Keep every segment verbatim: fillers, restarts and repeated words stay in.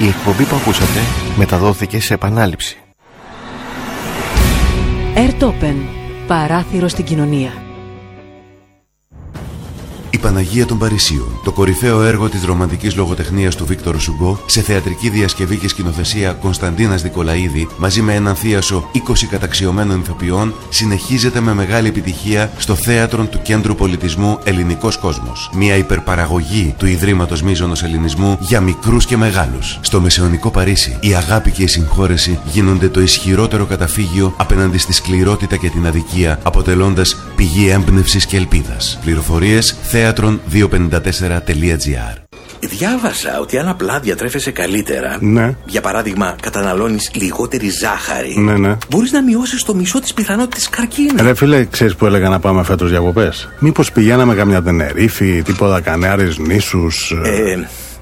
Η εκπομπή που ακούσατε μεταδόθηκε σε επανάληψη. Airtopen. Παράθυρο στην κοινωνία. Η Παναγία των Παρισίων, το κορυφαίο έργο της ρομαντικής λογοτεχνίας του Βίκτορ Σουγκό, σε θεατρική διασκευή και σκηνοθεσία Κωνσταντίνας Δικολαίδη, μαζί με έναν θίασο είκοσι καταξιωμένων ηθοποιών, συνεχίζεται με μεγάλη επιτυχία στο θέατρο του Κέντρου Πολιτισμού Ελληνικός Κόσμος. Μια υπερπαραγωγή του Ιδρύματος Μίζωνος Ελληνισμού για μικρούς και μεγάλους. Στο μεσαιωνικό Παρίσι, η αγάπη και η συγχώρεση γίνονται το ισχυρότερο καταφύγιο απέναντι στη σκληρότητα και την αδικία, αποτελώντας πηγή έμπνευσης και ελπίδας. Πληροφορίες θέατρον διακόσια πενήντα τέσσερα τελεία τζι άρ. Διάβασα ότι αν απλά διατρέφεσαι καλύτερα, ναι. για παράδειγμα καταναλώνεις λιγότερη ζάχαρη, ναι, ναι. μπορείς να μειώσεις το μισό της πιθανότητας καρκίνου. Ρε φίλε, ξέρεις που έλεγα να πάμε φέτος διακοπές? Μήπως πηγαίναμε καμιά Τενερίφη, τίποτα Κανάρες νήσους? Ε,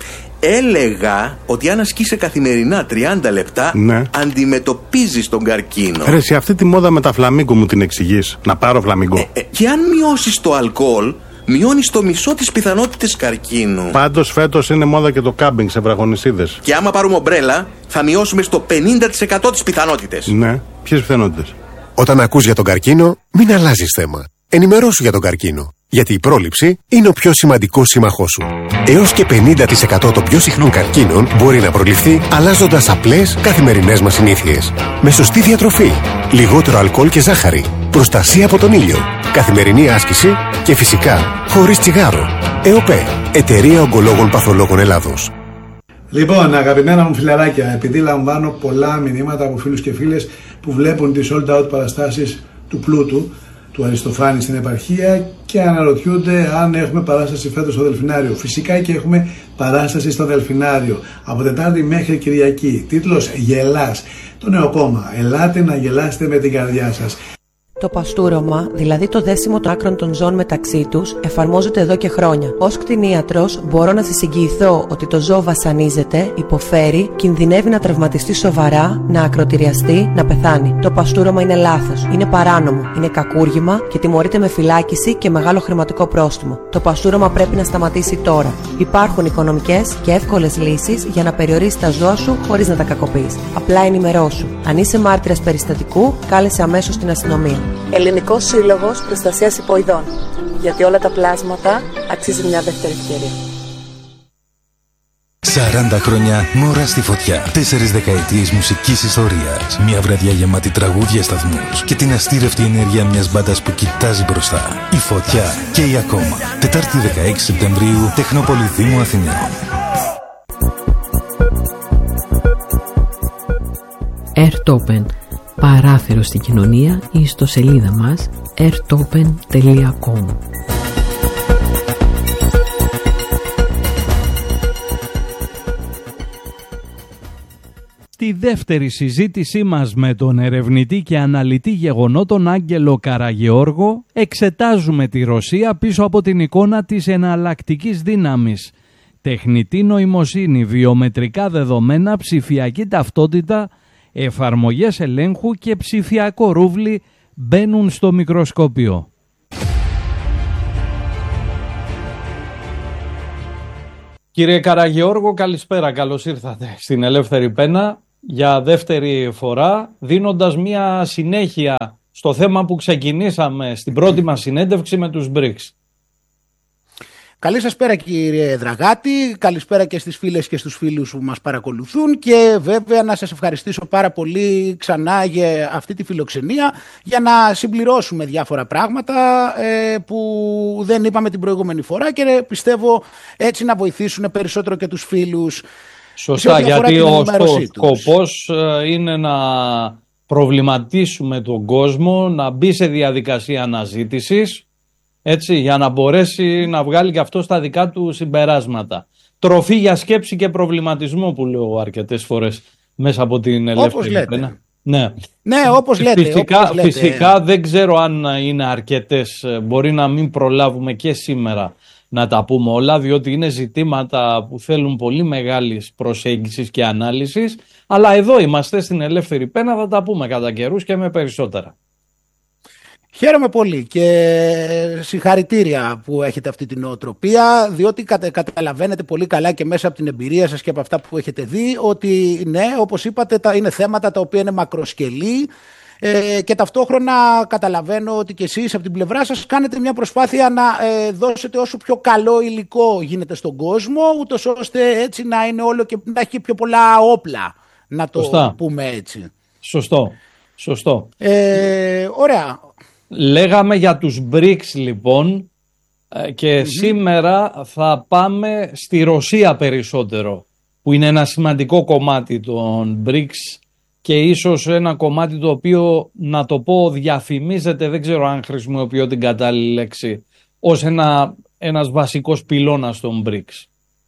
έλεγα ότι αν ασκείσαι καθημερινά τριάντα λεπτά, ναι. αντιμετωπίζεις τον καρκίνο. Ρε, σε αυτή τη μόδα με τα φλαμίγκο μου την εξηγείς? Να πάρω φλαμίγκο. Ε, ε, και αν μειώσεις το αλκοόλ, μειώνεις το μισό της πιθανότητες καρκίνου. Πάντως φέτος είναι μόδα και το κάμπινγκ σε βραχονισίδες. Και άμα πάρουμε ομπρέλα, θα μειώσουμε στο πενήντα τοις εκατό τις πιθανότητες. Ναι, ποιες πιθανότητες? Όταν ακούς για τον καρκίνο, μην αλλάζεις θέμα. Ενημερώσου για τον καρκίνο. Γιατί η πρόληψη είναι ο πιο σημαντικός σύμμαχός σου. Έως και πενήντα τοις εκατό των πιο συχνών καρκίνων μπορεί να προληφθεί αλλάζοντας απλές καθημερινές μας συνήθειες. Με σωστή διατροφή, λιγότερο αλκοόλ και ζάχαρη, προστασία από τον ήλιο, καθημερινή άσκηση και φυσικά χωρίς τσιγάρο. ΕΟΠΕ, Εταιρεία Ογκολόγων Παθολόγων Ελλάδος. Λοιπόν, αγαπημένα μου φιλαράκια, επειδή λαμβάνω πολλά μηνύματα από φίλους και φίλες που βλέπουν τις sold out παραστάσεις του Πλούτου, του Αριστοφάνη στην επαρχία, και αναρωτιούνται αν έχουμε παράσταση φέτος στο Δελφινάριο. Φυσικά και έχουμε παράσταση στο Δελφινάριο από Τετάρτη μέχρι Κυριακή. Τίτλος «Γελάς». Το νέο κόμμα. Ελάτε να γελάσετε με την καρδιά σας. Το παστούρωμα, δηλαδή το δέσιμο των άκρων των ζώων μεταξύ τους, εφαρμόζεται εδώ και χρόνια. Ως κτηνίατρος, μπορώ να σας εγγυηθώ ότι το ζώο βασανίζεται, υποφέρει, κινδυνεύει να τραυματιστεί σοβαρά, να ακροτηριαστεί, να πεθάνει. Το παστούρωμα είναι λάθος, είναι παράνομο, είναι κακούργημα και τιμωρείται με φυλάκιση και μεγάλο χρηματικό πρόστιμο. Το παστούρωμα πρέπει να σταματήσει τώρα. Υπάρχουν οικονομικές και εύκολες λύσεις για να περιορίσεις τα ζώα σου χωρίς να τα κακοποιείς. Απλά ενημερώσου. Αν είσαι μάρτυρας περιστατικού, κάλεσε αμέσως την αστυνομία. Ελληνικός Σύλλογος Προστασίας Υποειδών. Γιατί όλα τα πλάσματα αξίζουν μια δεύτερη ευκαιρία. σαράντα χρόνια μόρα στη φωτιά. Τέσσερις δεκαετίες μουσικής ιστορίας. Μια βραδιά γεμάτη τραγούδια, σταθμούς και την αστήρευτη ενέργεια μιας μπάντας που κοιτάζει μπροστά. Η Φωτιά και η Ακόμα. Τετάρτη δεκαέξι Σεπτεμβρίου, Τεχνόπολη Δήμου Αθηναίων. Airtopen. Παράθυρο στην κοινωνία, η ιστοσελίδα μας airtopen τελεία com. Στη δεύτερη συζήτησή μας με τον ερευνητή και αναλυτή γεγονότων Άγγελο Καραγεώργο, εξετάζουμε τη Ρωσία πίσω από την εικόνα της εναλλακτικής δύναμης. Τεχνητή νοημοσύνη, βιομετρικά δεδομένα, ψηφιακή ταυτότητα, εφαρμογές ελέγχου και ψηφιακό ρούβλι μπαίνουν στο μικροσκόπιο. Κύριε Καραγεώργο, καλησπέρα, καλώς ήρθατε στην Ελεύθερη Πένα για δεύτερη φορά, δίνοντας μια συνέχεια στο θέμα που ξεκινήσαμε στην πρώτη μας συνέντευξη με τους μπρικς. Καλή σας πέρα κύριε Δραγάτη, καλησπέρα και στις φίλες και στους φίλους που μας παρακολουθούν, και βέβαια να σας ευχαριστήσω πάρα πολύ ξανά για αυτή τη φιλοξενία, για να συμπληρώσουμε διάφορα πράγματα ε, που δεν είπαμε την προηγούμενη φορά, και πιστεύω έτσι να βοηθήσουν περισσότερο και τους φίλους. Σωστά, γιατί ο σκοπός είναι να προβληματίσουμε τον κόσμο, να μπει σε διαδικασία αναζήτησης, έτσι, για να μπορέσει να βγάλει και αυτό στα δικά του συμπεράσματα. Τροφή για σκέψη και προβληματισμό που λέω αρκετές φορές μέσα από την Ελεύθερη Πένα. Ναι, ναι, όπως λέτε. Φυσικά, όπως λέτε. φυσικά δεν ξέρω αν είναι αρκετές. Μπορεί να μην προλάβουμε και σήμερα να τα πούμε όλα, διότι είναι ζητήματα που θέλουν πολύ μεγάλης προσέγγισης και ανάλυσης. Αλλά εδώ είμαστε στην Ελεύθερη Πένα, θα τα πούμε κατά καιρούς και με περισσότερα. Χαίρομαι πολύ και συγχαρητήρια που έχετε αυτή την νοοτροπία, διότι κατα, καταλαβαίνετε πολύ καλά και μέσα από την εμπειρία σας και από αυτά που έχετε δει ότι ναι, όπως είπατε, τα, είναι θέματα τα οποία είναι μακροσκελή ε, και ταυτόχρονα καταλαβαίνω ότι και εσείς από την πλευρά σας κάνετε μια προσπάθεια να ε, δώσετε όσο πιο καλό υλικό γίνεται στον κόσμο, ούτως ώστε έτσι να είναι όλο και να έχει πιο πολλά όπλα, να το Σωστά. πούμε έτσι. Σωστό. Σωστό. Ε, ωραία. Λέγαμε για τους μπρικς λοιπόν και mm-hmm. σήμερα θα πάμε στη Ρωσία περισσότερο, που είναι ένα σημαντικό κομμάτι των μπρικς και ίσως ένα κομμάτι το οποίο, να το πω, διαφημίζεται, δεν ξέρω αν χρησιμοποιώ την κατάλληλη λέξη, ως ένα, ένας βασικός πυλώνας των μπρικς.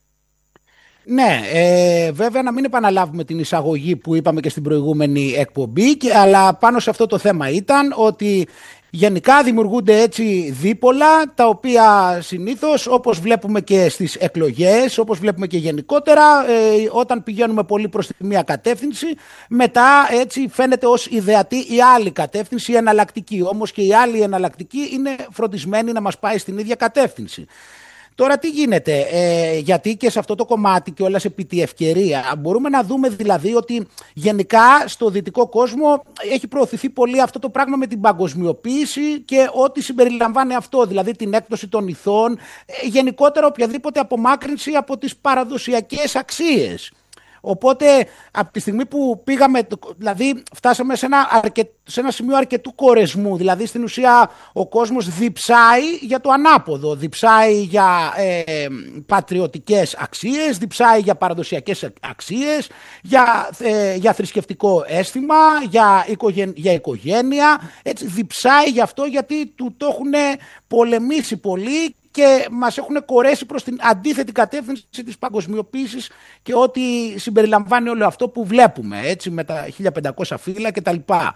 Ναι, ε, βέβαια να μην επαναλάβουμε την εισαγωγή που είπαμε και στην προηγούμενη εκπομπή, και, αλλά πάνω σε αυτό το θέμα ήταν ότι γενικά δημιουργούνται έτσι δίπολα, τα οποία συνήθως, όπως βλέπουμε και στις εκλογές, όπως βλέπουμε και γενικότερα, ε, όταν πηγαίνουμε πολύ προς τη μία κατεύθυνση, μετά έτσι φαίνεται ως ιδεατή η άλλη κατεύθυνση, η εναλλακτική. Όμως και η άλλη εναλλακτική είναι φροντισμένη να μας πάει στην ίδια κατεύθυνση. Τώρα τι γίνεται, ε, γιατί και σε αυτό το κομμάτι και όλας επί τη ευκαιρία μπορούμε να δούμε δηλαδή ότι γενικά στο δυτικό κόσμο έχει προωθηθεί πολύ αυτό το πράγμα με την παγκοσμιοποίηση και ό,τι συμπεριλαμβάνει αυτό, δηλαδή την έκπτωση των ηθών, ε, γενικότερα οποιαδήποτε απομάκρυνση από τις παραδοσιακές αξίες. Οπότε από τη στιγμή που πήγαμε, δηλαδή φτάσαμε σε ένα, αρκε, σε ένα σημείο αρκετού κορεσμού, δηλαδή στην ουσία ο κόσμος διψάει για το ανάποδο, διψάει για ε, πατριωτικές αξίες, διψάει για παραδοσιακές αξίες, για, ε, για θρησκευτικό αίσθημα, για, οικογεν, για οικογένεια, έτσι διψάει γι' αυτό γιατί του το έχουν πολεμήσει πολύ και μας έχουν κορέσει προς την αντίθετη κατεύθυνση της παγκοσμιοποίησης και ό,τι συμπεριλαμβάνει όλο αυτό που βλέπουμε, έτσι, με τα χίλια πεντακόσια φύλλα και τα λοιπά.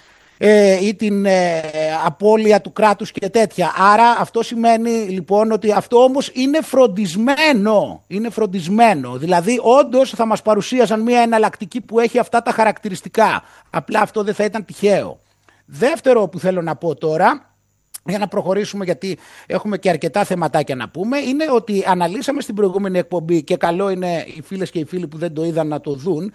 Ε, ή την ε, απώλεια του κράτους και τέτοια. Άρα αυτό σημαίνει λοιπόν ότι αυτό όμως είναι φροντισμένο. Είναι φροντισμένο. Δηλαδή όντως θα μας παρουσίασαν μια εναλλακτική που έχει αυτά τα χαρακτηριστικά. Απλά αυτό δεν θα ήταν τυχαίο. Δεύτερο που θέλω να πω τώρα, για να προχωρήσουμε γιατί έχουμε και αρκετά θεματάκια να πούμε, είναι ότι αναλύσαμε στην προηγούμενη εκπομπή και καλό είναι οι φίλες και οι φίλοι που δεν το είδαν να το δουν,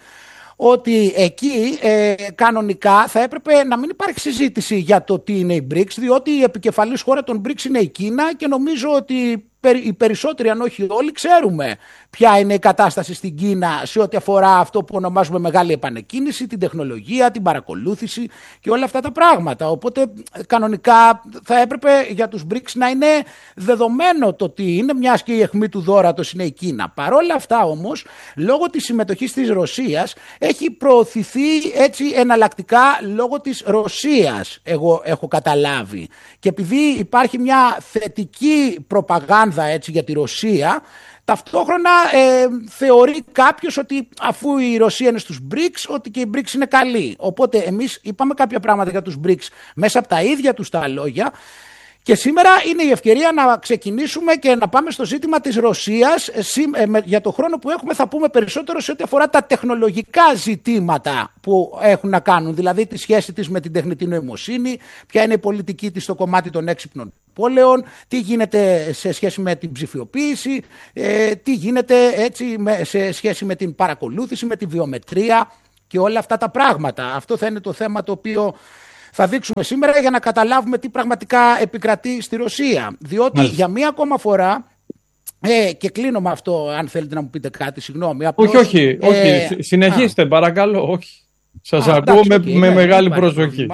ότι εκεί ε, κανονικά θα έπρεπε να μην υπάρχει συζήτηση για το τι είναι η μπρικς, διότι η επικεφαλής χώρα των μπρικς είναι η Κίνα και νομίζω ότι οι περισσότεροι, αν όχι όλοι, ξέρουμε ποια είναι η κατάσταση στην Κίνα σε ό,τι αφορά αυτό που ονομάζουμε μεγάλη επανεκκίνηση, την τεχνολογία, την παρακολούθηση και όλα αυτά τα πράγματα. Οπότε κανονικά θα έπρεπε για τους μπρικς να είναι δεδομένο το τι είναι, μιας και η αιχμή του δώρατος είναι η Κίνα. Παρόλα αυτά όμως, λόγω της συμμετοχής της Ρωσίας, έχει προωθηθεί έτσι εναλλακτικά λόγω της Ρωσίας, εγώ έχω καταλάβει. Και επειδή υπάρχει μια θετική προπαγάνδα έτσι για τη Ρωσία, ταυτόχρονα ε, θεωρεί κάποιος ότι αφού η Ρωσία είναι στους μπρικς, ότι και οι μπρικς είναι καλοί. Οπότε εμείς είπαμε κάποια πράγματα για τους μπρικς μέσα από τα ίδια τους τα λόγια. Και σήμερα είναι η ευκαιρία να ξεκινήσουμε και να πάμε στο ζήτημα της Ρωσίας. Για το χρόνο που έχουμε θα πούμε περισσότερο σε ό,τι αφορά τα τεχνολογικά ζητήματα που έχουν να κάνουν, δηλαδή τη σχέση της με την τεχνητή νοημοσύνη, ποια είναι η πολιτική της στο κομμάτι των έξυπνων πόλεων, τι γίνεται σε σχέση με την ψηφιοποίηση, τι γίνεται έτσι σε σχέση με την παρακολούθηση, με τη βιομετρία και όλα αυτά τα πράγματα. Αυτό θα είναι το θέμα το οποίο θα δείξουμε σήμερα για να καταλάβουμε τι πραγματικά επικρατεί στη Ρωσία. Διότι Μάλιστα. για μία ακόμα φορά, ε, και κλείνω με αυτό αν θέλετε να μου πείτε κάτι, συγγνώμη. Απλώς, όχι, όχι, όχι. Ε, συνεχίστε α, παρακαλώ, όχι. Σας α, ακούω εντάξει, με, okay, με ναι, μεγάλη προσοχή.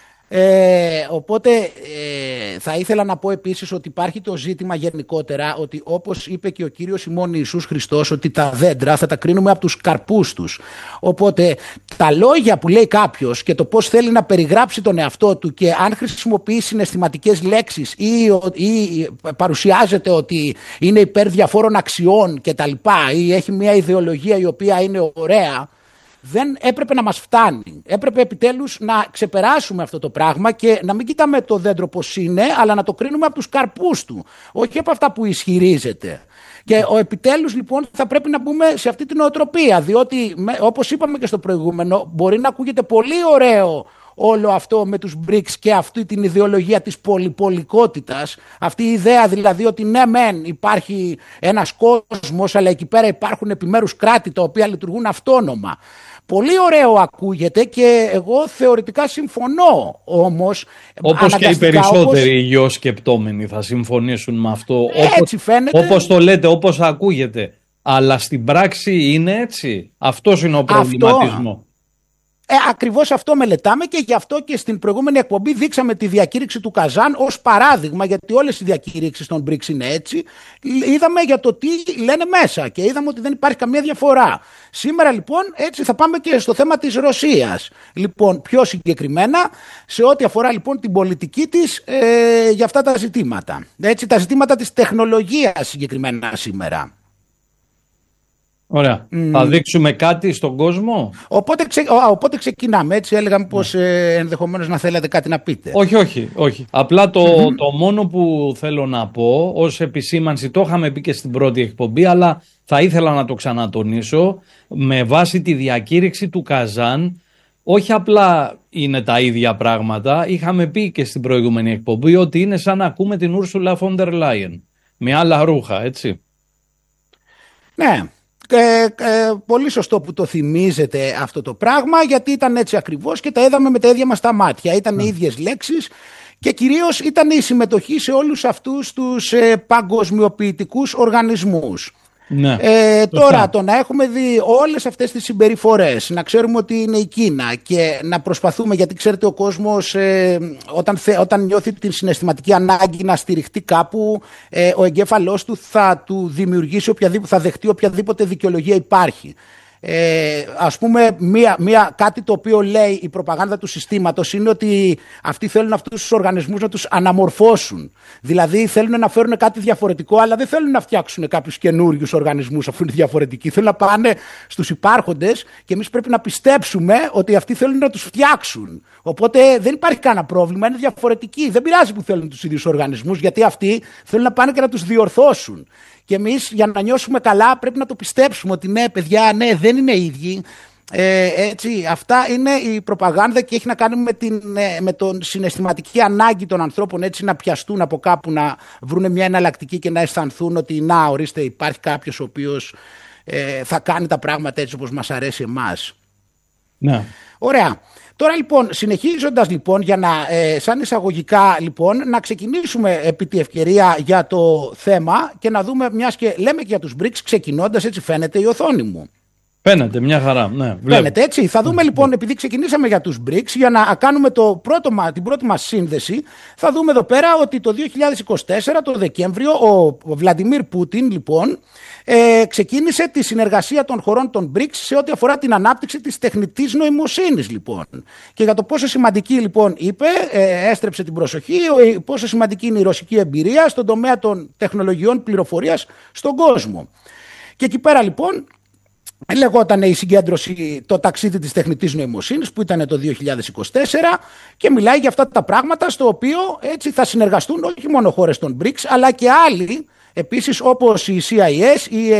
Ε, οπότε ε, θα ήθελα να πω επίσης ότι υπάρχει το ζήτημα γενικότερα ότι όπως είπε και ο Κύριος ημών Ιησούς Χριστός, ότι τα δέντρα θα τα κρίνουμε από τους καρπούς τους. Οπότε τα λόγια που λέει κάποιος και το πώς θέλει να περιγράψει τον εαυτό του και αν χρησιμοποιεί συναισθηματικές λέξεις ή, ή παρουσιάζεται ότι είναι υπέρ διαφόρων αξιών και τα λοιπά ή έχει μια ιδεολογία η οποία είναι ωραία, δεν έπρεπε να μας φτάνει. Έπρεπε επιτέλους να ξεπεράσουμε αυτό το πράγμα και να μην κοιτάμε το δέντρο πως είναι, αλλά να το κρίνουμε από τους καρπούς του, όχι από αυτά που ισχυρίζεται. Και ο επιτέλους λοιπόν θα πρέπει να μπούμε σε αυτή την νοοτροπία, διότι όπως είπαμε και στο προηγούμενο, μπορεί να ακούγεται πολύ ωραίο όλο αυτό με τους μπρικς και αυτή την ιδεολογία της πολυπολικότητας, αυτή η ιδέα δηλαδή ότι ναι μεν υπάρχει ένας κόσμος αλλά εκεί πέρα υπάρχουν επιμέρους κράτη τα οποία λειτουργούν αυτόνομα. Πολύ ωραίο ακούγεται και εγώ θεωρητικά συμφωνώ, όμως όπως και οι περισσότεροι όπως... υγειοσκεπτόμενοι θα συμφωνήσουν με αυτό, έτσι όπως, φαίνεται. όπως το λέτε, όπως ακούγεται, αλλά στην πράξη είναι έτσι. Αυτός είναι ο προβληματισμός. Αυτό... Ε, ακριβώς αυτό μελετάμε και γι' αυτό και στην προηγούμενη εκπομπή δείξαμε τη διακήρυξη του Καζάν ως παράδειγμα, γιατί όλες οι διακήρυξεις των μπρικς είναι έτσι. Είδαμε για το τι λένε μέσα και είδαμε ότι δεν υπάρχει καμία διαφορά. Σήμερα λοιπόν έτσι θα πάμε και στο θέμα της Ρωσίας. Λοιπόν, πιο συγκεκριμένα σε ό,τι αφορά λοιπόν την πολιτική της ε, για αυτά τα ζητήματα. Έτσι, τα ζητήματα της τεχνολογίας συγκεκριμένα σήμερα. Ωραία. Mm. Θα δείξουμε κάτι στον κόσμο. Οπότε, ξε... Οπότε ξεκινάμε. Έτσι έλεγαμε πως ε, ενδεχομένως να θέλετε κάτι να πείτε. Όχι, όχι, όχι. Απλά το, mm-hmm. το μόνο που θέλω να πω ως επισήμανση, το είχαμε πει και στην πρώτη εκπομπή, αλλά θα ήθελα να το ξανατονίσω, με βάση τη διακήρυξη του Καζάν, όχι απλά είναι τα ίδια πράγματα, είχαμε πει και στην προηγούμενη εκπομπή ότι είναι σαν να ακούμε την Ursula von der Leyen. Με άλλα ρούχα, έτσι. Ναι. Ε, ε, πολύ σωστό που το θυμίζετε αυτό το πράγμα, γιατί ήταν έτσι ακριβώς και τα είδαμε με τα ίδια μας τα μάτια. Ήταν ναι. οι ίδιες λέξεις και κυρίως ήταν η συμμετοχή σε όλους αυτούς τους ε, παγκοσμιοποιητικούς οργανισμούς. Ναι. Ε, τώρα το να έχουμε δει όλες αυτές τις συμπεριφορές, να ξέρουμε ότι είναι η Κίνα και να προσπαθούμε, γιατί ξέρετε ο κόσμος ε, όταν, θε, όταν νιώθει την συναισθηματική ανάγκη να στηριχτεί κάπου, ε, ο εγκέφαλός του θα του δημιουργήσει οποιαδήποτε, θα δεχτεί οποιαδήποτε δικαιολογία υπάρχει. Ε, ας πούμε μία, μία, κάτι το οποίο λέει η προπαγάνδα του συστήματος είναι ότι αυτοί θέλουν αυτούς τους οργανισμούς να τους αναμορφώσουν, δηλαδή θέλουν να φέρουν κάτι διαφορετικό αλλά δεν θέλουν να φτιάξουν κάποιους καινούριους οργανισμούς αφού είναι διαφορετικοί, θέλουν να πάνε στους υπάρχοντες και εμείς πρέπει να πιστέψουμε ότι αυτοί θέλουν να τους φτιάξουν, οπότε δεν υπάρχει κανένα πρόβλημα, είναι διαφορετικοί, δεν πειράζει που θέλουν τους ίδιους οργανισμούς γιατί αυτοί θέλουν να πάνε και να τους διορθώσουν. Και εμείς για να νιώσουμε καλά πρέπει να το πιστέψουμε ότι ναι παιδιά, ναι δεν είναι ίδιοι. Ε, έτσι, αυτά είναι η προπαγάνδα και έχει να κάνει με την με τον συναισθηματική ανάγκη των ανθρώπων έτσι να πιαστούν από κάπου, να βρουν μια εναλλακτική και να αισθανθούν ότι να ορίστε υπάρχει κάποιος ο οποίος ε, θα κάνει τα πράγματα έτσι όπως μας αρέσει εμάς. Ναι. Ωραία. Τώρα λοιπόν, συνεχίζοντας λοιπόν, για να, ε, σαν εισαγωγικά λοιπόν, να ξεκινήσουμε επί τη ευκαιρία για το θέμα και να δούμε, μιας και λέμε και για τους μπρικς, ξεκινώντας, έτσι φαίνεται η οθόνη μου. Φαίνεται, μια χαρά, ναι. Φαίνεται έτσι. Θα δούμε λοιπόν, επειδή ξεκινήσαμε για τους μπρικς, για να κάνουμε το πρώτο, την πρώτη μας σύνδεση, θα δούμε εδώ πέρα ότι το δύο χιλιάδες είκοσι τέσσερα, το Δεκέμβριο, ο Βλαντιμίρ Πούτιν λοιπόν, ε, ξεκίνησε τη συνεργασία των χωρών των μπρικς σε ό,τι αφορά την ανάπτυξη της τεχνητής νοημοσύνης λοιπόν. Και για το πόσο σημαντική λοιπόν είπε, ε, έστρεψε την προσοχή, πόσο σημαντική είναι η ρωσική εμπειρία στον τομέα των τεχνολογιών πληροφορίας στον κόσμο. Και εκεί πέρα λοιπόν, λεγόταν η συγκέντρωση το ταξίδι της τεχνητής νοημοσύνης που ήταν το δύο χιλιάδες είκοσι τέσσερα και μιλάει για αυτά τα πράγματα στο οποίο έτσι θα συνεργαστούν όχι μόνο χώρες των μπρικς αλλά και άλλοι επίσης όπως η σι άι ες, η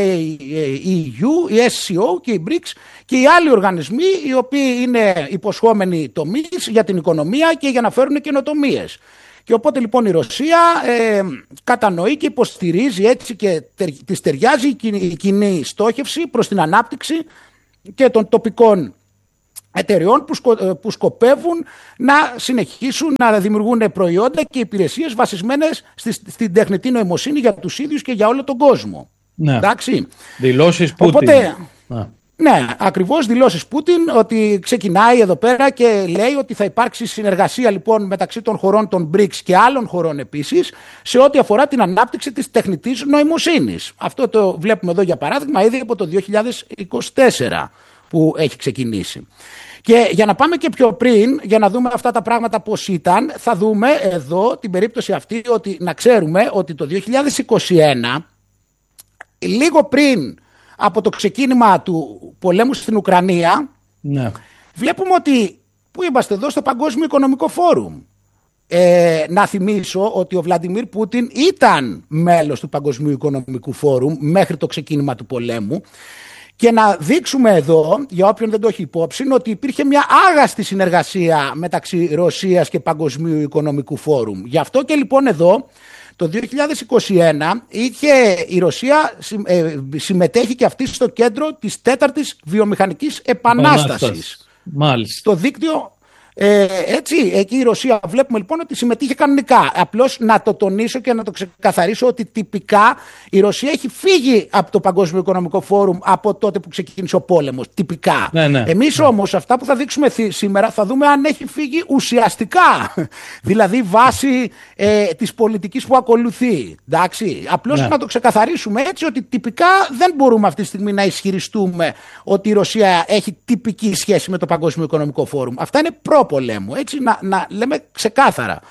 ι γιου, η ες σι ο και οι μπρικς και οι άλλοι οργανισμοί οι οποίοι είναι υποσχόμενοι τομείς για την οικονομία και για να φέρουν καινοτομίες. Και οπότε λοιπόν η Ρωσία ε, κατανοεί και υποστηρίζει έτσι και τερ, της ταιριάζει η κοινή στόχευση προς την ανάπτυξη και των τοπικών εταιριών που, σκο, που σκοπεύουν να συνεχίσουν να δημιουργούν προϊόντα και υπηρεσίες βασισμένες στη, στην τεχνητή νοημοσύνη για τους ίδιους και για όλο τον κόσμο. Ναι. Εντάξει. Δηλώσεις Πούτιν. Οπότε, ναι, ακριβώς δηλώσεις Πούτιν ότι ξεκινάει εδώ πέρα και λέει ότι θα υπάρξει συνεργασία λοιπόν μεταξύ των χωρών των μπρικς και άλλων χωρών επίσης σε ό,τι αφορά την ανάπτυξη της τεχνητής νοημοσύνης. Αυτό το βλέπουμε εδώ για παράδειγμα ήδη από το δύο χιλιάδες είκοσι τέσσερα που έχει ξεκινήσει. Και για να πάμε και πιο πριν, για να δούμε αυτά τα πράγματα πώς ήταν, θα δούμε εδώ την περίπτωση αυτή ότι να ξέρουμε ότι το δύο χιλιάδες είκοσι ένα, λίγο πριν από το ξεκίνημα του πολέμου στην Ουκρανία, ναι, βλέπουμε ότι, που είμαστε εδώ στο Παγκόσμιο Οικονομικό Φόρουμ, ε, να θυμίσω ότι ο Βλαντιμίρ Πούτιν ήταν μέλος του Παγκοσμίου Οικονομικού Φόρουμ μέχρι το ξεκίνημα του πολέμου Και να δείξουμε εδώ, για όποιον δεν το έχει υπόψη, ότι υπήρχε μια άγαστη συνεργασία μεταξύ Ρωσίας και Παγκοσμίου Οικονομικού Φόρουμ. Γι' αυτό και λοιπόν εδώ, το δύο χιλιάδες είκοσι ένα, είχε, η Ρωσία ε, συμμετέχει και αυτή στο κέντρο της τέταρτης βιομηχανικής επανάστασης. Μάλιστα. Το δίκτυο... Ε, έτσι, εκεί η Ρωσία βλέπουμε λοιπόν ότι συμμετείχε κανονικά. Απλώς να το τονίσω και να το ξεκαθαρίσω ότι τυπικά η Ρωσία έχει φύγει από το Παγκόσμιο Οικονομικό Φόρουμ από τότε που ξεκίνησε ο πόλεμος. Τυπικά. Ναι, ναι. Εμείς ναι. όμως αυτά που θα δείξουμε σήμερα θα δούμε αν έχει φύγει ουσιαστικά. Δηλαδή βάσει ε, της πολιτικής που ακολουθεί. Εντάξει. Απλώς ναι. να το ξεκαθαρίσουμε έτσι ότι τυπικά δεν μπορούμε αυτή τη στιγμή να ισχυριστούμε ότι η Ρωσία έχει τυπική σχέση με το Παγκόσμιο Οικονομικό Φόρουμ. Αυτά είναι προ πολέμου, έτσι να, να λέμε ξεκάθαρα.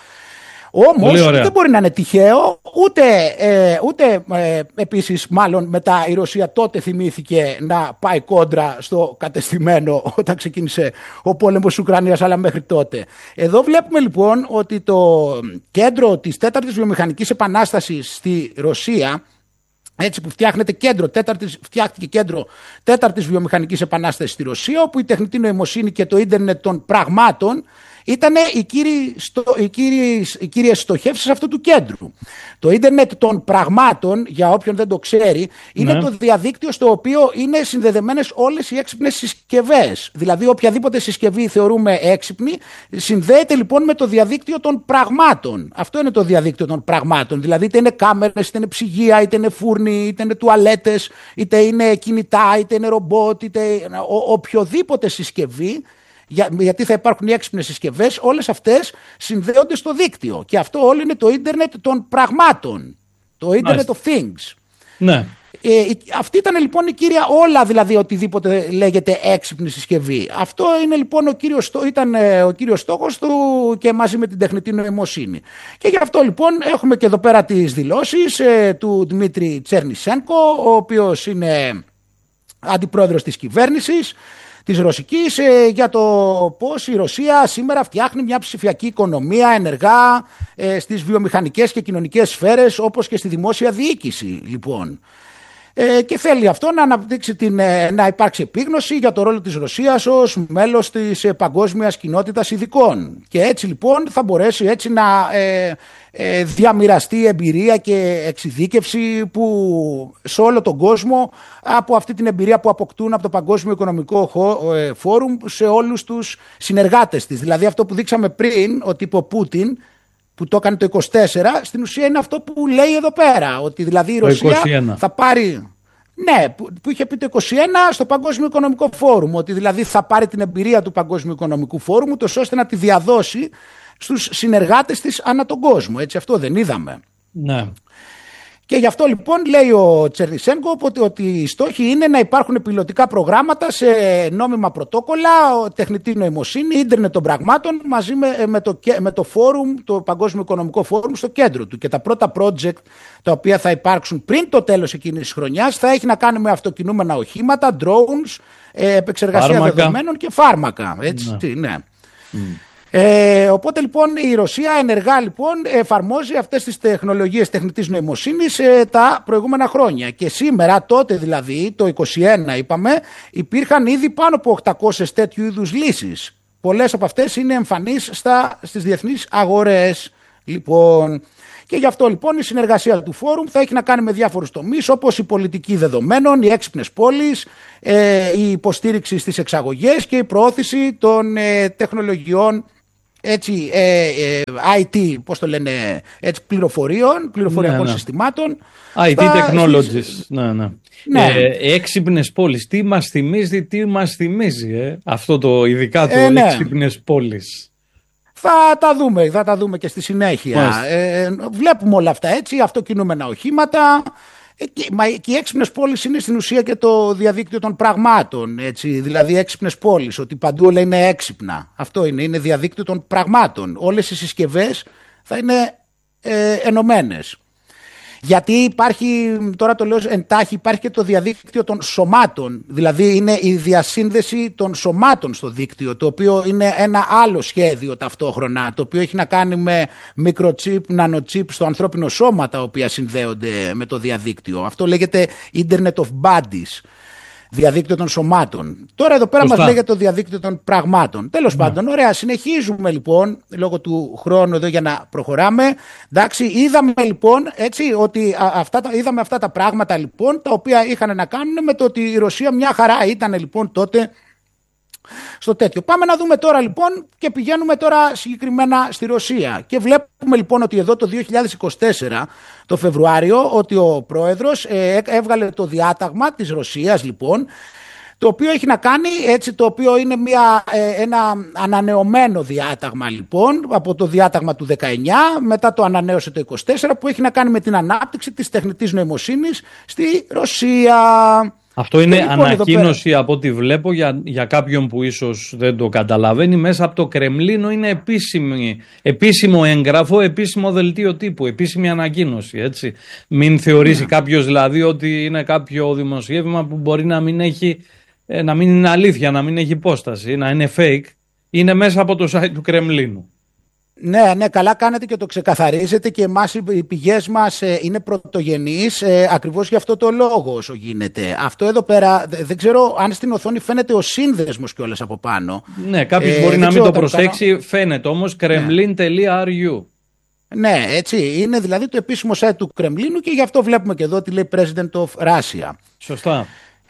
Όμως δεν μπορεί να είναι τυχαίο, ούτε, ε, ούτε ε, επίσης μάλλον μετά η Ρωσία τότε θυμήθηκε να πάει κόντρα στο κατεστημένο όταν ξεκίνησε ο πόλεμος της Ουκρανίας, αλλά μέχρι τότε. Εδώ βλέπουμε λοιπόν ότι το κέντρο της τέταρτης βιομηχανικής επανάστασης στη Ρωσία, έτσι που φτιάχνεται κέντρο, τέταρτης, φτιάχτηκε κέντρο τέταρτης βιομηχανικής επανάστασης στη Ρωσία, όπου η τεχνητή νοημοσύνη και το ίντερνετ των πραγμάτων ήταν οι, κύριοι, οι, κύριοι, οι κύριες στοχεύσεις αυτού του κέντρου. Το ίντερνετ των πραγμάτων, για όποιον δεν το ξέρει, είναι ναι. το διαδίκτυο στο οποίο είναι συνδεδεμένες όλες οι έξυπνες συσκευές. Δηλαδή οποιαδήποτε συσκευή θεωρούμε έξυπνη, συνδέεται λοιπόν με το διαδίκτυο των πραγμάτων. Αυτό είναι το διαδίκτυο των πραγμάτων. Δηλαδή είτε είναι κάμερες, είτε είναι ψυγεία, είτε είναι φούρνοι, είτε είναι τουαλέτες, είτε είναι κινητά, είτε είναι ρομπότ, είτε ο, οποιοδήποτε συσκευή. Για, γιατί θα υπάρχουν οι έξυπνες συσκευές, όλες αυτές συνδέονται στο δίκτυο. Και αυτό όλο είναι το ίντερνετ των πραγμάτων. Το Internet of Things. Ναι. Ε, αυτή ήταν λοιπόν η κύρια, όλα δηλαδή οτιδήποτε λέγεται έξυπνη συσκευή. Αυτό είναι λοιπόν ο κύριος, ήταν ο κύριος στόχος του και μαζί με την τεχνητή νοημοσύνη. Και γι' αυτό λοιπόν έχουμε και εδώ πέρα τις δηλώσεις ε, του Δημήτρη Τσέρνισένκο, ο οποίος είναι αντιπρόεδρος της κυβέρνησης της Ρωσικής, ε, για το πώς η Ρωσία σήμερα φτιάχνει μια ψηφιακή οικονομία ενεργά ε, στις βιομηχανικές και κοινωνικές σφαίρες, όπως και στη δημόσια διοίκηση λοιπόν. Ε, και θέλει αυτό να αναπτύξει την, ε, να υπάρξει επίγνωση για το ρόλο της Ρωσίας ως μέλος της ε, παγκόσμιας κοινότητας ειδικών. Και έτσι λοιπόν θα μπορέσει έτσι να ε, ε, διαμοιραστεί εμπειρία και εξειδίκευση που σε όλο τον κόσμο από αυτή την εμπειρία που αποκτούν από το Παγκόσμιο Οικονομικό Φόρουμ σε όλους τους συνεργάτες της. Δηλαδή αυτό που δείξαμε πριν, ο τύπο Πούτιν, που το έκανε το είκοσι τέσσερα, στην ουσία είναι αυτό που λέει εδώ πέρα. Ότι δηλαδή η Ρωσία είκοσι ένα θα πάρει. Ναι, που, που είχε πει το είκοσι ένα στο Παγκόσμιο Οικονομικό Φόρουμ. Ότι δηλαδή θα πάρει την εμπειρία του Παγκόσμιου Οικονομικού Φόρουμ, τόσο ώστε να τη διαδώσει στους συνεργάτες της ανά τον κόσμο. Έτσι, αυτό δεν είδαμε. Ναι. Και γι' αυτό λοιπόν λέει ο Τσερνισένκο ότι, ότι οι στόχοι είναι να υπάρχουν πιλωτικά προγράμματα σε νόμιμα πρωτόκολλα, τεχνητή νοημοσύνη, ίντερνετ των πραγμάτων, μαζί με, με, το, με το φόρουμ, το Παγκόσμιο Οικονομικό Φόρουμ στο κέντρο του. Και τα πρώτα project τα οποία θα υπάρξουν πριν το τέλος εκείνης της χρονιάς θα έχει να κάνει με αυτοκινούμενα οχήματα, drones, επεξεργασία φάρμακα. δεδομένων και φάρμακα. Έτσι, ναι. ναι. Mm. Ε, οπότε λοιπόν η Ρωσία ενεργά λοιπόν εφαρμόζει αυτές τις τεχνολογίες τεχνητής νοημοσύνης ε, τα προηγούμενα χρόνια. Και σήμερα, τότε δηλαδή, το είκοσι ένα είπαμε, υπήρχαν ήδη πάνω από οκτακόσιες τέτοιου είδους λύσεις. Πολλές από αυτές είναι εμφανείς στα, στις διεθνείς αγορές. Λοιπόν, και γι' αυτό λοιπόν η συνεργασία του φόρουμ θα έχει να κάνει με διάφορους τομείς, όπως η πολιτική δεδομένων, οι έξυπνες πόλεις, ε, η υποστήριξη στις εξαγωγές και η προώθηση των ε, τεχνολογιών, έτσι, ε, ε, άι τι, πώς το λένε, έτσι, πληροφοριών, πληροφοριακών ναι, ναι. συστημάτων. άι τι θα... technologies, ναι, ναι. ναι. Ε, έξυπνες πόλεις, τι μας θυμίζει, τι μας θυμίζει, ε? αυτό το ειδικά το ε, ναι. έξυπνες πόλεις. Θα τα δούμε, θα τα δούμε και στη συνέχεια. Ε, βλέπουμε όλα αυτά έτσι, αυτοκινούμενα οχήματα. Ε, και, μα, και οι έξυπνες πόλεις είναι στην ουσία και το διαδίκτυο των πραγμάτων. Έτσι, δηλαδή έξυπνες πόλεις, ότι παντού όλα είναι έξυπνα. Αυτό είναι, είναι διαδίκτυο των πραγμάτων. Όλες οι συσκευές θα είναι ε, ενωμένες. Γιατί υπάρχει, τώρα το λέω εντάχει, υπάρχει και το διαδίκτυο των σωμάτων. Δηλαδή είναι η διασύνδεση των σωμάτων στο δίκτυο, το οποίο είναι ένα άλλο σχέδιο ταυτόχρονα, το οποίο έχει να κάνει με μικροτσίπ, νανοτσίπ στο ανθρώπινο σώμα, τα οποία συνδέονται με το διαδίκτυο. Αυτό λέγεται Internet of Bodies. διαδίκτυο των σωμάτων. Τώρα εδώ πέρα μας λέει για το διαδίκτυο των πραγμάτων. Τέλος ναι. πάντων, ωραία, συνεχίζουμε λοιπόν, λόγω του χρόνου εδώ για να προχωράμε. Εντάξει, είδαμε λοιπόν έτσι, ότι αυτά, είδαμε αυτά τα πράγματα λοιπόν, τα οποία είχαν να κάνουν με το ότι η Ρωσία μια χαρά ήταν λοιπόν τότε στο τέτοιο. Πάμε να δούμε τώρα λοιπόν και πηγαίνουμε τώρα συγκεκριμένα στη Ρωσία και βλέπουμε λοιπόν ότι εδώ το δύο χιλιάδες είκοσι τέσσερα το Φεβρουάριο ότι ο πρόεδρος ε, έβγαλε το διάταγμα της Ρωσίας λοιπόν, το οποίο έχει να κάνει έτσι, το οποίο είναι μια, ε, ένα ανανεωμένο διάταγμα λοιπόν από το διάταγμα του δεκαεννιά, μετά το ανανέωσε το είκοσι τέσσερα, που έχει να κάνει με την ανάπτυξη της τεχνητής νοημοσύνης στη Ρωσία. Αυτό είναι λοιπόν, ανακοίνωση από ό,τι βλέπω για, για κάποιον που ίσως δεν το καταλαβαίνει. Μέσα από το Κρεμλίνο είναι επίσημη, επίσημο έγγραφο, επίσημο δελτίο τύπου, επίσημη ανακοίνωση. Έτσι. Μην θεωρήσει yeah. κάποιος δηλαδή ότι είναι κάποιο δημοσίευμα που μπορεί να μην, έχει, να μην είναι αλήθεια, να μην έχει υπόσταση, να είναι fake. Είναι μέσα από το site του Κρεμλίνου. Ναι, ναι, καλά κάνετε και το ξεκαθαρίζετε και εμάς οι πηγές μας ε, είναι πρωτογενείς ε, ακριβώς για αυτό το λόγο όσο γίνεται. Αυτό εδώ πέρα, δεν ξέρω αν στην οθόνη φαίνεται ο σύνδεσμος κιόλας από πάνω. Ναι, κάποιος ε, μπορεί να μην το προσέξει, κάνω... φαίνεται όμως kremlin τελεία ru. Ναι, έτσι, είναι δηλαδή το επίσημο site του Κρεμλίνου και γι' αυτό βλέπουμε και εδώ ότι λέει President of Russia. Σωστά.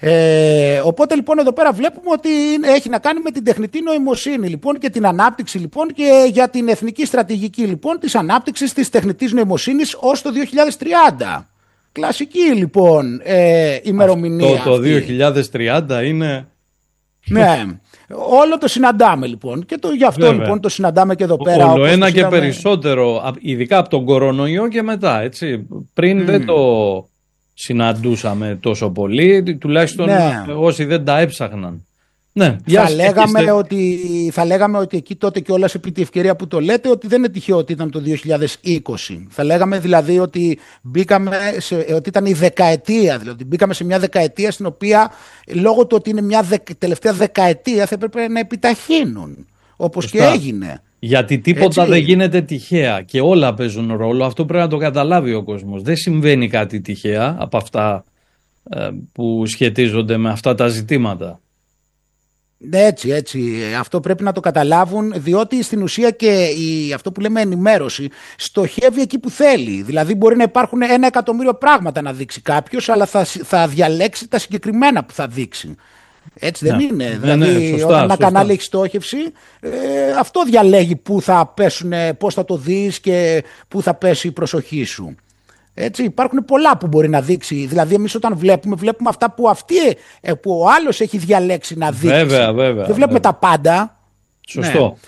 Ε, οπότε λοιπόν εδώ πέρα βλέπουμε ότι έχει να κάνει με την τεχνητή νοημοσύνη λοιπόν και την ανάπτυξη λοιπόν και για την εθνική στρατηγική λοιπόν της ανάπτυξης της τεχνητής νοημοσύνης ως το δύο χιλιάδες τριάντα. Κλασική λοιπόν ε, ημερομηνία. Αυτό το δύο χιλιάδες τριάντα είναι... Ναι, όλο το συναντάμε λοιπόν και το, γι' αυτό Βέβαια. λοιπόν το συναντάμε και εδώ πέρα. Όλο ένα και είδαμε... περισσότερο, ειδικά από τον κορονοϊό και μετά, έτσι. Πριν mm. δεν το... συναντούσαμε τόσο πολύ, τουλάχιστον ναι. όσοι δεν τα έψαχναν. Ναι, θα, λέγαμε ότι, θα λέγαμε ότι εκεί τότε κιόλας επί τη ευκαιρία που το λέτε ότι δεν είναι τυχαίο ότι ήταν το δύο χιλιάδες είκοσι. Θα λέγαμε δηλαδή ότι, μπήκαμε σε, ότι ήταν η δεκαετία, δηλαδή μπήκαμε σε μια δεκαετία στην οποία λόγω του ότι είναι μια δε, τελευταία δεκαετία θα έπρεπε να επιταχύνουν, όπως Φωστά. και έγινε. Γιατί τίποτα Έτσι. δεν γίνεται τυχαία και όλα παίζουν ρόλο. Αυτό πρέπει να το καταλάβει ο κόσμος. Δεν συμβαίνει κάτι τυχαία από αυτά ε, που σχετίζονται με αυτά τα ζητήματα. Έτσι, έτσι. Αυτό πρέπει να το καταλάβουν, διότι στην ουσία και η, αυτό που λέμε ενημέρωση στοχεύει εκεί που θέλει. Δηλαδή μπορεί να υπάρχουν ένα εκατομμύριο πράγματα να δείξει κάποιος, αλλά θα, θα διαλέξει τα συγκεκριμένα που θα δείξει. Έτσι δεν ναι. είναι. Ναι, δηλαδή, ναι, σωστά, όταν ένα σωστά. κανάλι έχει στόχευση, ε, αυτό διαλέγει πού θα πέσουν, πώς θα το δεις και πού θα πέσει η προσοχή σου. Έτσι, υπάρχουν πολλά που μπορεί να δείξει. Δηλαδή, εμείς όταν βλέπουμε, βλέπουμε αυτά που, αυτή, που ο άλλος έχει διαλέξει να δείξει. Βέβαια, βέβαια. Δεν βλέπουμε βέβαια. τα πάντα. Σωστό. Ναι.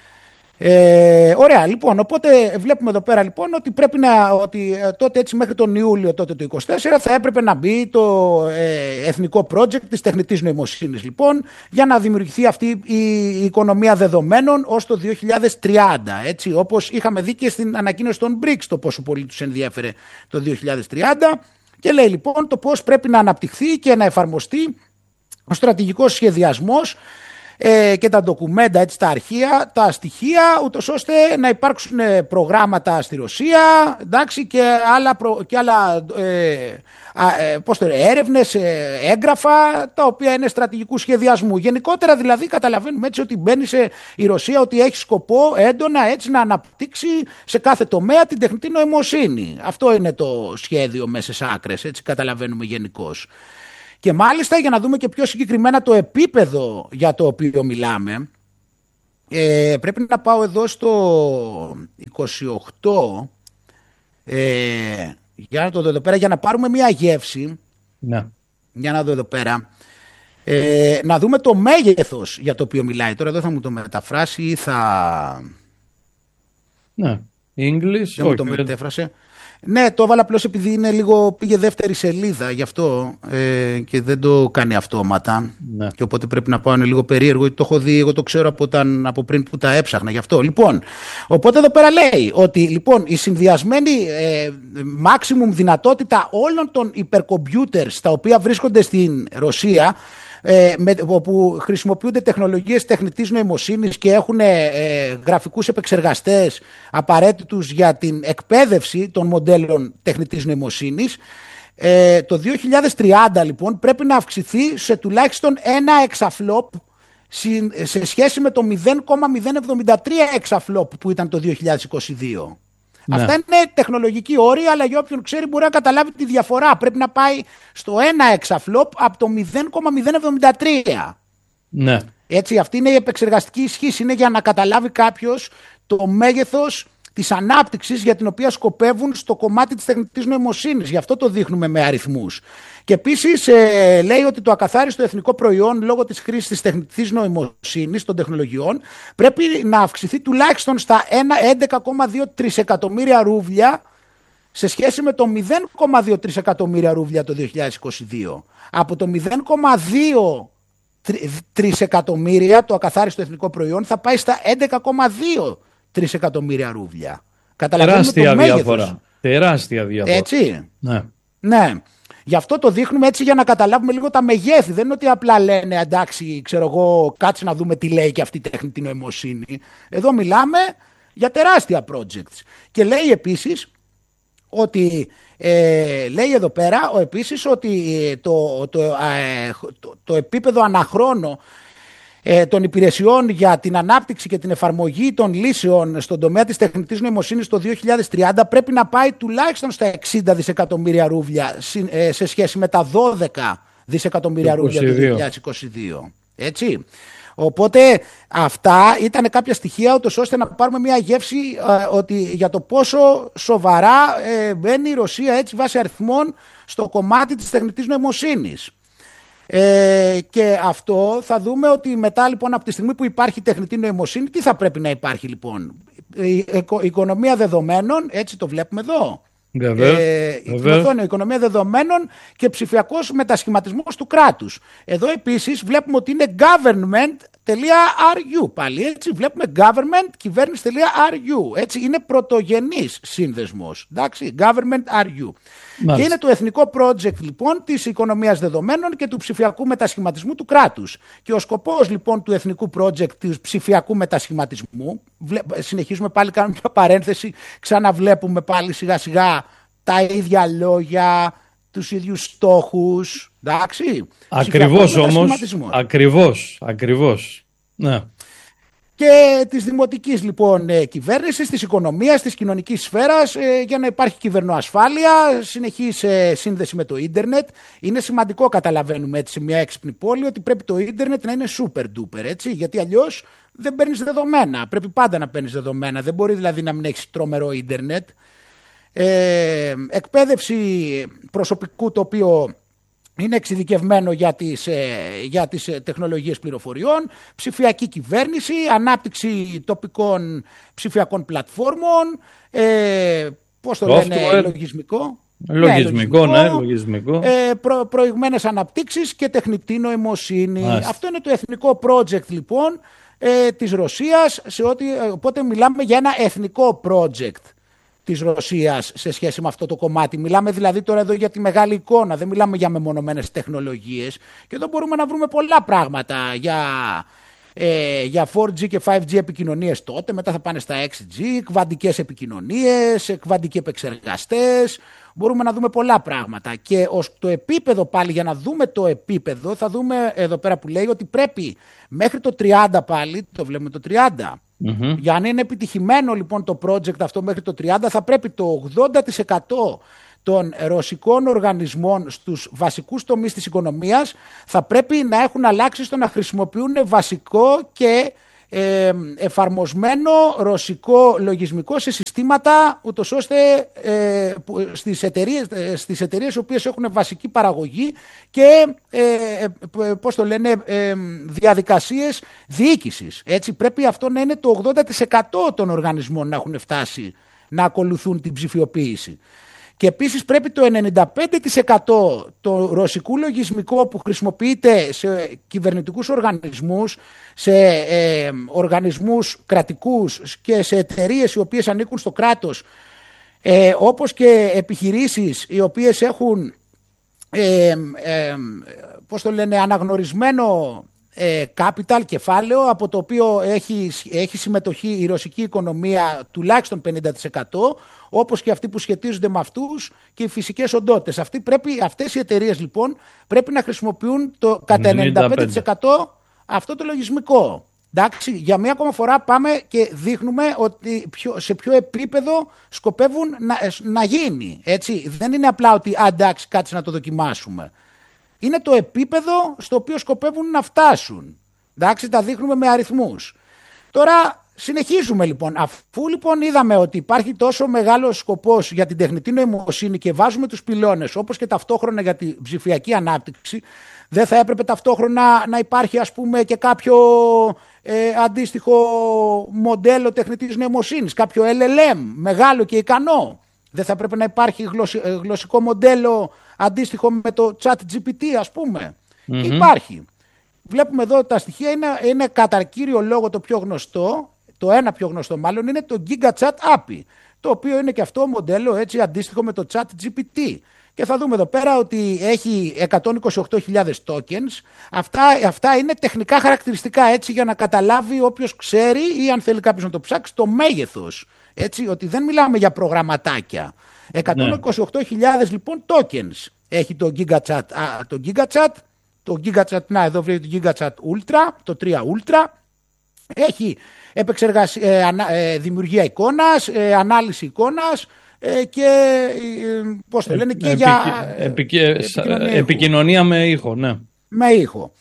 Ε, ωραία, λοιπόν, οπότε βλέπουμε εδώ πέρα λοιπόν ότι πρέπει να, ότι τότε έτσι μέχρι τον Ιούλιο τότε το είκοσι τέσσερα θα έπρεπε να μπει το ε, εθνικό project της τεχνητής νοημοσύνης λοιπόν για να δημιουργηθεί αυτή η οικονομία δεδομένων ως το δύο χιλιάδες τριάντα, έτσι, όπως είχαμε δει και στην ανακοίνωση των μπρικς το πόσο πολύ τους ενδιέφερε το δύο χιλιάδες τριάντα και λέει λοιπόν το πώς πρέπει να αναπτυχθεί και να εφαρμοστεί ο στρατηγικός σχεδιασμός Ε, και τα ντοκουμέντα, έτσι, τα αρχεία, τα στοιχεία, ούτως ώστε να υπάρξουν προγράμματα στη Ρωσία, εντάξει, και άλλα, προ, και άλλα ε, ε, πώς το, έρευνες, ε, έγγραφα, τα οποία είναι στρατηγικού σχεδιασμού. Γενικότερα δηλαδή καταλαβαίνουμε έτσι ότι μπαίνει σε η Ρωσία ότι έχει σκοπό έντονα έτσι να αναπτύξει σε κάθε τομέα την τεχνητή νοημοσύνη. Αυτό είναι το σχέδιο μέσα σε άκρες, έτσι καταλαβαίνουμε γενικώς. Και μάλιστα για να δούμε και πιο συγκεκριμένα το επίπεδο για το οποίο μιλάμε, ε, πρέπει να πάω εδώ στο είκοσι οκτώ, ε, για να το δω εδώ πέρα, για να πάρουμε μια γεύση, ναι. για να δω εδώ πέρα, ε, να δούμε το μέγεθος για το οποίο μιλάει. Τώρα εδώ θα μου το μεταφράσει ή θα... Ναι, English, δεν μου το μετέφρασε. Ναι, το έβαλα απλώς επειδή είναι λίγο, πήγε δεύτερη σελίδα γι' αυτό ε, και δεν το κάνει αυτόματα. Ναι. Και οπότε πρέπει να πάω, είναι λίγο περίεργο, γιατί το έχω δει, εγώ το ξέρω από, όταν, από πριν που τα έψαχνα γι' αυτό. Λοιπόν, οπότε εδώ πέρα λέει ότι λοιπόν η συνδυασμένη ε, maximum δυνατότητα όλων των υπερκομπιούτερς τα οποία βρίσκονται στην Ρωσία, Ε, με, όπου χρησιμοποιούνται τεχνολογίες τεχνητής νοημοσύνης και έχουν ε, γραφικούς επεξεργαστές απαραίτητους για την εκπαίδευση των μοντέλων τεχνητής νοημοσύνης, Ε, το δύο χιλιάδες τριάντα λοιπόν πρέπει να αυξηθεί σε τουλάχιστον ένα εξαφλόπ σε σχέση με το μηδέν κόμμα μηδέν εβδομήντα τρία εξαφλόπ που ήταν το δύο χιλιάδες είκοσι δύο. Ναι. Αυτά είναι τεχνολογική όρια, αλλά για όποιον ξέρει μπορεί να καταλάβει τη διαφορά. Πρέπει να πάει στο ένα εξαφλόπ από το μηδέν κόμμα μηδέν εβδομήντα τρία. Ναι. Έτσι, αυτή είναι η επεξεργαστική ισχύ. Είναι για να καταλάβει κάποιος το μέγεθος της ανάπτυξης για την οποία σκοπεύουν στο κομμάτι της τεχνητής νοημοσύνης. Γι' αυτό το δείχνουμε με αριθμούς. Και επίσης ε, λέει ότι το ακαθάριστο εθνικό προϊόν λόγω της χρήσης της τεχνητής νοημοσύνης των τεχνολογιών πρέπει να αυξηθεί τουλάχιστον στα έντεκα κόμμα δύο τρισεκατομμύρια ρούβλια σε σχέση με το μηδέν κόμμα δύο τρισεκατομμύρια ρούβλια το δύο χιλιάδες είκοσι δύο. Από το μηδέν κόμμα δύο τρισεκατομμύρια το ακαθάριστο εθνικό προϊόν θα πάει στα έντεκα κόμμα δύο τρισεκατομμύρια ρούβλια. Τεράστια διαφορά. Τεράστια διαφορά. Έτσι. Ναι. Ναι. Γι' αυτό το δείχνουμε έτσι για να καταλάβουμε λίγο τα μεγέθη. Δεν είναι ότι απλά λένε εντάξει, ξέρω εγώ, κάτσε να δούμε τι λέει και αυτή η τεχνητή νοημοσύνη. Εδώ μιλάμε για τεράστια projects. Και λέει επίσης ότι ε, λέει εδώ πέρα ο, επίσης ότι το, το, ε, το, το επίπεδο αναχρόνο ε, των υπηρεσιών για την ανάπτυξη και την εφαρμογή των λύσεων στον τομέα της τεχνητής νοημοσύνης το δύο χιλιάδες τριάντα πρέπει να πάει τουλάχιστον στα εξήντα δισεκατομμύρια ρούβλια ε, σε σχέση με τα δώδεκα δισεκατομμύρια ρούβλια του δύο χιλιάδες είκοσι δύο. Έτσι. Οπότε αυτά ήταν κάποια στοιχεία ούτως ώστε να πάρουμε μια γεύση ε, ότι για το πόσο σοβαρά ε, μπαίνει η Ρωσία έτσι βάσει αριθμών στο κομμάτι της τεχνητής νοημοσύνης. Ε, και αυτό θα δούμε ότι μετά λοιπόν από τη στιγμή που υπάρχει τεχνητή νοημοσύνη, τι θα πρέπει να υπάρχει λοιπόν? Η, η, η οικονομία δεδομένων, έτσι το βλέπουμε εδώ. Βεβαίως, ε, βεβαίως. Η οικονομία δεδομένων και ψηφιακός μετασχηματισμός του κράτους. Εδώ επίσης βλέπουμε ότι είναι government.ru πάλι, έτσι, βλέπουμε government κυβέρνηση.ru, έτσι, είναι πρωτογενής σύνδεσμος, εντάξει, government.ru. Και είναι το εθνικό project λοιπόν της οικονομίας δεδομένων και του ψηφιακού μετασχηματισμού του κράτους. Και ο σκοπός λοιπόν του εθνικού project του ψηφιακού μετασχηματισμού, συνεχίζουμε πάλι, κάνουμε μια παρένθεση, ξαναβλέπουμε πάλι σιγά σιγά τα ίδια λόγια, τους ίδιους στόχους, εντάξει. Ακριβώς όμως, ακριβώς, ακριβώς, ναι. Και της δημοτικής λοιπόν κυβέρνησης, της οικονομίας, της κοινωνικής σφαίρας ε, για να υπάρχει κυβερνοασφάλεια, συνεχής ε, σύνδεση με το ίντερνετ. Είναι σημαντικό, καταλαβαίνουμε έτσι σε μια έξυπνη πόλη, ότι πρέπει το ίντερνετ να είναι super duper, έτσι, γιατί αλλιώς δεν παίρνεις δεδομένα. Πρέπει πάντα να παίρνεις δεδομένα, δεν μπορεί δηλαδή να μην έχεις τρομερό ίντερνετ. Ε, εκπαίδευση προσωπικού το οποίο είναι εξειδικευμένο για τις, ε, για τις ε, τεχνολογίες πληροφοριών, ψηφιακή κυβέρνηση, ανάπτυξη τοπικών ψηφιακών πλατφόρμων, ε, πώς το λένε, λογισμικό. Λογισμικό, ναι, λογισμικό. Ναι, ε, προ, προηγμένες αναπτύξεις και τεχνητή νοημοσύνη. Άς. Αυτό είναι το εθνικό project λοιπόν ε, της Ρωσίας, σε ό,τι, οπότε μιλάμε για ένα εθνικό project της Ρωσίας σε σχέση με αυτό το κομμάτι. Μιλάμε δηλαδή τώρα εδώ για τη μεγάλη εικόνα, δεν μιλάμε για μεμονωμένες τεχνολογίες. Και εδώ μπορούμε να βρούμε πολλά πράγματα για, ε, για φορ τζι και φάιβ τζι επικοινωνίες τότε, μετά θα πάνε στα έξι τζι, κβαντικές επικοινωνίες, κβαντικοί επεξεργαστές. Μπορούμε να δούμε πολλά πράγματα. Και ως το επίπεδο πάλι, για να δούμε το επίπεδο, θα δούμε εδώ πέρα που λέει ότι πρέπει μέχρι το τριάντα πάλι, το βλέπουμε το τριάντα, mm-hmm. για να είναι επιτυχημένο λοιπόν το project αυτό μέχρι το τριάντα, θα πρέπει το ογδόντα τοις εκατό των ρωσικών οργανισμών στους βασικούς τομείς της οικονομίας θα πρέπει να έχουν αλλάξει στο να χρησιμοποιούν βασικό και ε, εφαρμοσμένο ρωσικό λογισμικό σε συστήματα, ούτως ώστε ε, στις εταιρείες, στις εταιρείες οι οποίες έχουν βασική παραγωγή και ε, ε, πώς το λένε, ε, διαδικασίες διοίκησης. Έτσι πρέπει αυτό να είναι το ογδόντα τοις εκατό των οργανισμών να έχουν φτάσει να ακολουθούν την ψηφιοποίηση. Και επίσης πρέπει το ενενήντα πέντε τοις εκατό του ρωσικού λογισμικού που χρησιμοποιείται σε κυβερνητικούς οργανισμούς, σε ε, οργανισμούς κρατικούς και σε εταιρείες οι οποίες ανήκουν στο κράτος, ε, όπως και επιχειρήσεις οι οποίες έχουν ε, ε, πώς το λένε, αναγνωρισμένο ε, capital, κεφάλαιο, από το οποίο έχει, έχει συμμετοχή η ρωσική οικονομία τουλάχιστον πενήντα τοις εκατό, όπως και αυτοί που σχετίζονται με αυτούς και οι φυσικές οντότητες. Αυτοί πρέπει, αυτές οι εταιρείες λοιπόν πρέπει να χρησιμοποιούν το, κατά ενενήντα πέντε τοις εκατό αυτό το λογισμικό. Εντάξει, για μία ακόμα φορά πάμε και δείχνουμε ότι ποιο, σε ποιο επίπεδο σκοπεύουν να, να γίνει. Έτσι. Δεν είναι απλά ότι εντάξει, κάτσε να το δοκιμάσουμε. Είναι το επίπεδο στο οποίο σκοπεύουν να φτάσουν. Εντάξει, τα δείχνουμε με αριθμούς. Τώρα συνεχίζουμε λοιπόν. Αφού λοιπόν είδαμε ότι υπάρχει τόσο μεγάλος σκοπός για την τεχνητή νοημοσύνη και βάζουμε τους πυλώνες, όπως και ταυτόχρονα για την ψηφιακή ανάπτυξη, δεν θα έπρεπε ταυτόχρονα να υπάρχει ας πούμε και κάποιο ε, αντίστοιχο μοντέλο τεχνητής νοημοσύνης, κάποιο ελ ελ εμ μεγάλο και ικανό? Δεν θα έπρεπε να υπάρχει γλωσσι, γλωσσικό μοντέλο αντίστοιχο με το ChatGPT ας πούμε? Mm-hmm. Υπάρχει. Βλέπουμε εδώ τα στοιχεία, είναι, είναι κατά κύριο λόγο το πιο γνωστό, το ένα πιο γνωστό μάλλον είναι το GigaChat έι πι άι, το οποίο είναι και αυτό μοντέλο έτσι αντίστοιχο με το ChatGPT. Και θα δούμε εδώ πέρα ότι έχει εκατόν είκοσι οκτώ χιλιάδες tokens. Αυτά, αυτά είναι τεχνικά χαρακτηριστικά έτσι για να καταλάβει όποιος ξέρει ή αν θέλει κάποιος να το ψάξει το μέγεθος. Έτσι, ότι δεν μιλάμε για προγραμματάκια. εκατόν είκοσι οκτώ χιλιάδες λοιπόν tokens έχει το GigaChat, α, το GigaChat, το GigaChat, να εδώ βρει το GigaChat Ultra, το τρία Ultra. Έχει επεξεργασία, ε, ανα, ε, δημιουργία εικόνας, ε, ανάλυση εικόνας, Ε, και ε, πώς το λένε και Επικ... για επικ... επικοινωνία, επικοινωνία με ήχο, ναι. Με ήχο.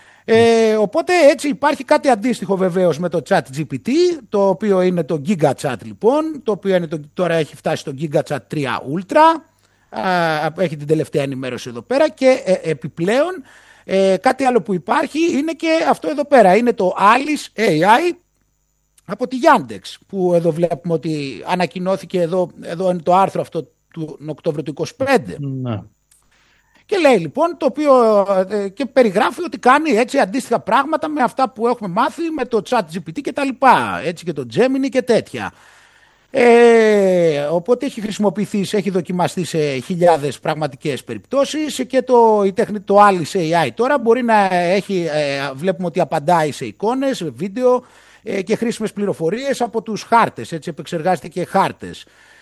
Ε, οπότε έτσι υπάρχει κάτι αντίστοιχο βεβαίως με το ChatGPT, το οποίο είναι το GigaChat λοιπόν, το οποίο είναι το, τώρα έχει φτάσει στο GigaChat τρία Ultra, α, έχει την τελευταία ενημέρωση εδώ πέρα και ε, επιπλέον ε, κάτι άλλο που υπάρχει είναι και αυτό εδώ πέρα, είναι το Alice έι άι από τη Yandex, που εδώ βλέπουμε ότι ανακοινώθηκε, εδώ, εδώ είναι το άρθρο αυτό του Οκτώβριο του είκοσι πέντε. Να. Και λέει λοιπόν, το οποίο ε, και περιγράφει ότι κάνει έτσι αντίστοιχα πράγματα με αυτά που έχουμε μάθει με το ChatGPT και τα λοιπά, έτσι και το Gemini και τέτοια. Ε, οπότε έχει χρησιμοποιηθεί, έχει δοκιμαστεί σε χιλιάδες πραγματικές περιπτώσεις και το, η τέχνη, το Alice έι άι τώρα μπορεί να έχει, ε, βλέπουμε ότι απαντάει σε εικόνες, βίντεο, και χρήσιμες πληροφορίες από τους χάρτες, έτσι επεξεργάζεται και χάρτες.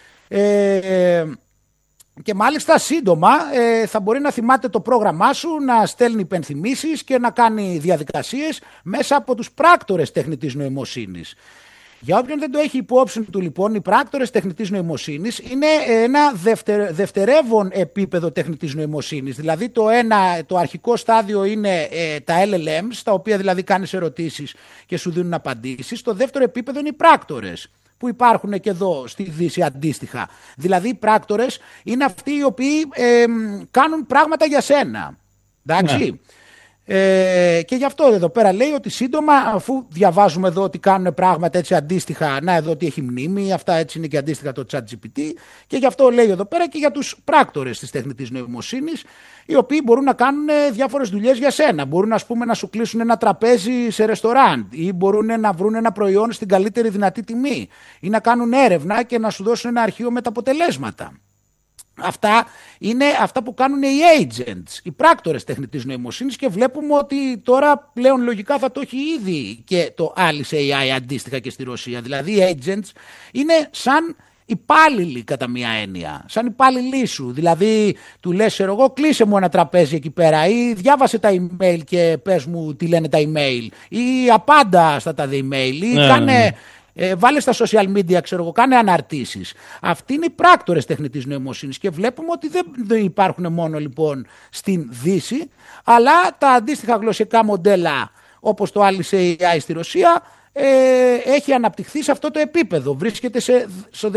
Ε, και μάλιστα σύντομα ε, θα μπορεί να θυμάται το πρόγραμμά σου, να στέλνει υπενθυμίσεις και να κάνει διαδικασίες μέσα από τους πράκτορες τεχνητής νοημοσύνης. Για όποιον δεν το έχει υπόψη του λοιπόν, οι πράκτορες τεχνητής νοημοσύνης είναι ένα δευτερε, δευτερεύον επίπεδο τεχνητής νοημοσύνης. Δηλαδή το, ένα, το αρχικό στάδιο είναι ε, τα ελ ελ εμς, τα οποία δηλαδή κάνεις ερωτήσεις και σου δίνουν απαντήσεις. Το δεύτερο επίπεδο είναι οι πράκτορες, που υπάρχουν και εδώ στη Δύση αντίστοιχα. Δηλαδή οι πράκτορες είναι αυτοί οι οποίοι ε, κάνουν πράγματα για σένα. Εντάξει. Ναι. Ε, και γι' αυτό εδώ πέρα λέει ότι σύντομα, αφού διαβάζουμε εδώ ότι κάνουν πράγματα έτσι αντίστοιχα, να εδώ ότι έχει μνήμη, αυτά έτσι είναι και αντίστοιχα το ChatGPT, και γι' αυτό λέει εδώ πέρα και για τους πράκτορες της τεχνητής νοημοσύνης, οι οποίοι μπορούν να κάνουν διάφορες δουλειές για σένα. Μπορούν ας πούμε να σου κλείσουν ένα τραπέζι σε ρεστοράντ, ή μπορούν να βρουν ένα προϊόν στην καλύτερη δυνατή τιμή, ή να κάνουν έρευνα και να σου δώσουν ένα αρχείο με τα αποτελέσματα. Αυτά είναι αυτά που κάνουν οι agents, οι πράκτορες τεχνητής νοημοσύνης, και βλέπουμε ότι τώρα πλέον λογικά θα το έχει ήδη και το Alice έι άι αντίστοιχα και στη Ρωσία. Δηλαδή οι agents είναι σαν υπάλληλοι κατά μία έννοια, σαν υπάλληλοι σου. Δηλαδή του λες εγώ κλείσε μου ένα τραπέζι εκεί πέρα, ή διάβασε τα email και πες μου τι λένε τα email, ή απάντα στα τα email, ή ναι, κάνε... Ναι. Ε, βάλε στα social media, ξέρω εγώ, κάνε αναρτήσεις. Αυτοί είναι οι πράκτορες τεχνητής νοημοσύνης και βλέπουμε ότι δεν, δεν υπάρχουν μόνο λοιπόν στην Δύση, αλλά τα αντίστοιχα γλωσσικά μοντέλα όπως το Alice έι άι στη Ρωσία ε, έχει αναπτυχθεί σε αυτό το επίπεδο. Βρίσκεται σε, σε